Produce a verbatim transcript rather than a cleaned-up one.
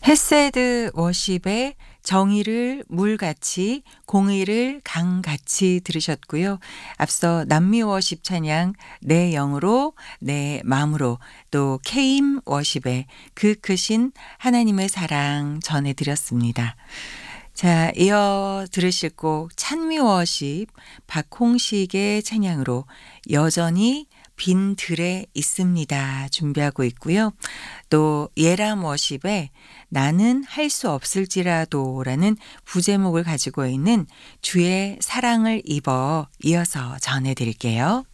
헤세드 워십의 정의를 물같이 공의를 강같이 들으셨고요. 앞서 남미 워십 찬양 내 영으로 내 마음으로 또 케임 워십의 그 크신 하나님의 사랑 전해드렸습니다. 자, 이어 들으실 곡 찬미 워십 박홍식의 찬양으로 여전히 빈 들에 있습니다 준비하고 있고요. 또 예람 워십의 나는 할 수 없을지라도라는 부제목을 가지고 있는 주의 사랑을 입어 이어서 전해드릴게요.